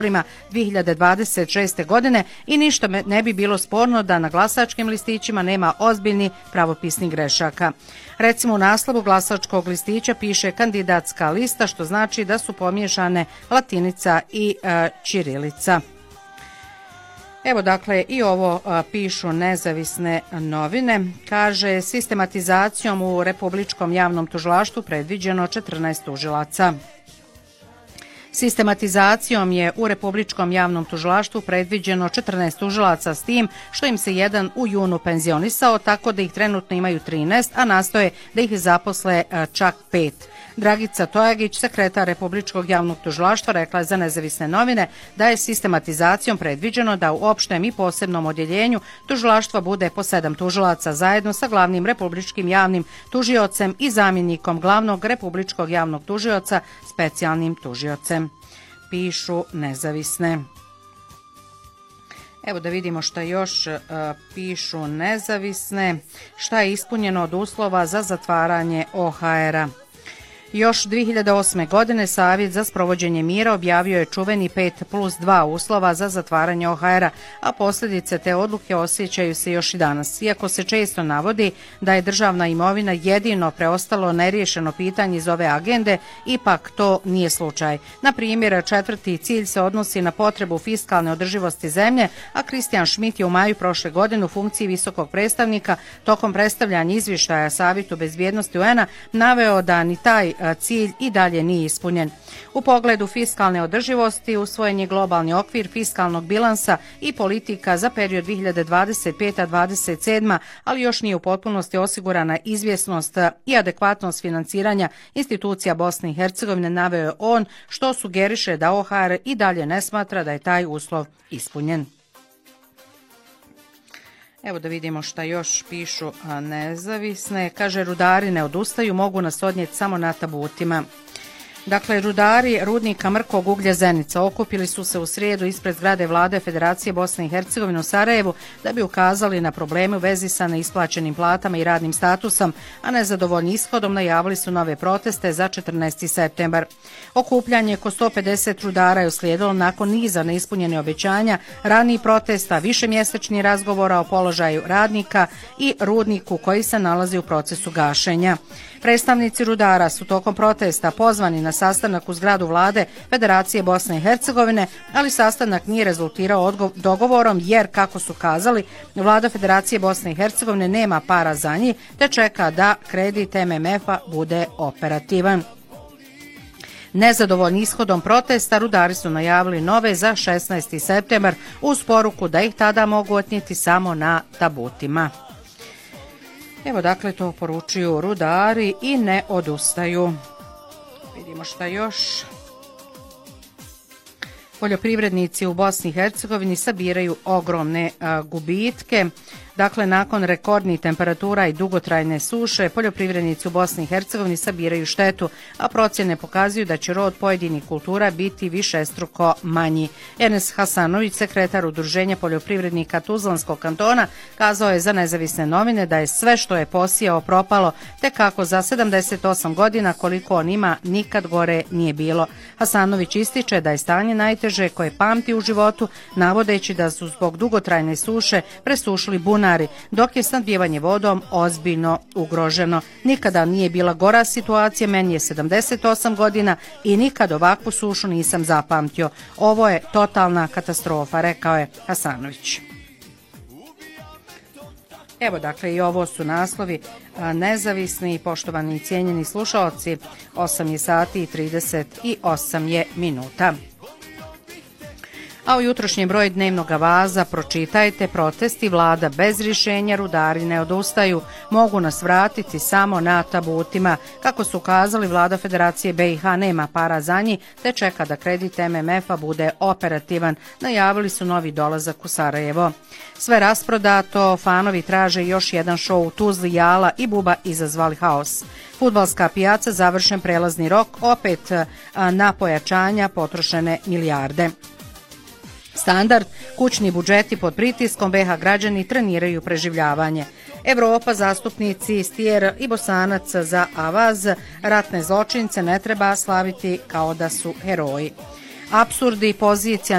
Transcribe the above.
2026. godine i ništa ne bi bilo sporno da na glasačkim listićima nema ozbiljni pravopisnih grešaka. Recimo u naslovu glasačkog listića piše kandidatska lista, što znači da su pomiješane latinica i ćirilica. Evo dakle i ovo pišu nezavisne novine. Kaže, sistematizacijom u Republičkom javnom tužilaštvu predviđeno 14 tužilaca. Sistematizacijom je u Republičkom javnom tužilaštvu predviđeno 14 tužilaca s tim što im se jedan u junu penzionisao, tako da ih trenutno imaju 13, a nastoje da ih zaposle čak 5. Dragica Tojagić, sekretar Republičkog javnog tužilaštva, rekla je za nezavisne novine da je sistematizacijom predviđeno da u opštem i posebnom odjeljenju tužilaštva bude po 7 tužilaca zajedno sa glavnim republičkim javnim tužiocem i zamjenikom glavnog republičkog javnog tužioca specijalnim tužiocem. Pišu nezavisne. Evo da vidimo šta još pišu nezavisne. Šta je ispunjeno od uslova za zatvaranje OHR-a. Još 2008. godine Savjet za sprovođenje mira objavio je čuveni 5+2 uslova za zatvaranje OHR-a, a posljedice te odluke osjećaju se još i danas. Iako se često navodi da je državna imovina jedino preostalo neriješeno pitanje iz ove agende, ipak to nije slučaj. Na primjer, četvrti cilj se odnosi na potrebu fiskalne održivosti zemlje, a Kristijan Šmit je u maju prošle godine u funkciji visokog predstavnika tokom predstavljanja izvještaja Savjetu bezbjednosti UN-a naveo da ni taj cilj i dalje nije ispunjen. U pogledu fiskalne održivosti usvojen je globalni okvir fiskalnog bilansa i politika za period 2025-2027, ali još nije u potpunosti osigurana izvjesnost i adekvatnost financiranja institucija Bosne i Hercegovine, naveo je on, što sugeriše da OHR i dalje ne smatra da je taj uslov ispunjen. Evo da vidimo šta još pišu nezavisne. Kaže, rudari ne odustaju, mogu nas odnijeti samo na tabutima. Dakle, rudari rudnika mrkog uglja Zenica okupili su se u srijedu ispred zgrade Vlade Federacije Bosne i Hercegovine u Sarajevu da bi ukazali na probleme u vezi sa neisplaćenim platama i radnim statusom, a nezadovoljni ishodom najavili su nove proteste za 14. septembar. Okupljanje oko 150 rudara je uslijedilo nakon niza neispunjenih obećanja, ranijih protesta, višemjesečnih razgovora o položaju radnika i rudniku koji se nalazi u procesu gašenja. Predstavnici rudara su tokom protesta pozvani na sastanak u zgradu Vlade Federacije Bosne i Hercegovine, ali sastanak nije rezultirao dogovorom jer, kako su kazali, Vlada Federacije Bosne i Hercegovine nema para za njih, te čeka da kredit MMF-a bude operativan. Nezadovoljni ishodom protesta, rudari su najavili nove za 16. septembar uz poruku da ih tada mogu otnijeti samo na tabutima. Evo dakle to poručuju rudari i ne odustaju. Vidimo šta još. Poljoprivrednici u Bosni i Hercegovini sabiraju ogromne gubitke. Dakle, nakon rekordnih temperatura i dugotrajne suše, poljoprivrednici u Bosni i Hercegovini sabiraju štetu, a procjene pokazuju da će rod pojedinih kultura biti višestruko manji. Enes Hasanović, sekretar Udruženja poljoprivrednika Tuzlanskog kantona, kazao je za nezavisne novine da je sve što je posijao propalo, te kako za 78 godina koliko on ima nikad gore nije bilo. Hasanović ističe da je stanje najteže koje pamti u životu, navodeći da su zbog dugotrajne suše presušili bunari, dok je snabdijevanje vodom ozbiljno ugroženo. Nikada nije bila gora situacija, meni je 78 godina i nikad ovakvu sušu nisam zapamtio. Ovo je totalna katastrofa, rekao je Hasanović. Evo dakle i ovo su naslovi nezavisni, poštovani i cijenjeni slušalci. 8 je sati i 38 je minuta. A u jutrošnjem broju Dnevnog vaza pročitajte: protesti, Vlada bez rješenja, rudari ne odustaju, mogu nas vratiti samo na tabutima. Kako su ukazali, Vlada Federacije BiH nema para za njih, te čeka da kredit MMF-a bude operativan. Najavili su novi dolazak u Sarajevo. Sve rasprodato, fanovi traže još jedan šou u Tuzli, Jala i Buba izazvali haos. Fudbalska pijaca, završen prelazni rok, opet na pojačanja potrošene milijarde. Standard, kućni budžeti pod pritiskom, BiH građani treniraju preživljavanje. Evropa, zastupnici Stier i Bosanac za Avaz, ratne zločince ne treba slaviti kao da su heroji. Apsurdi, pozicija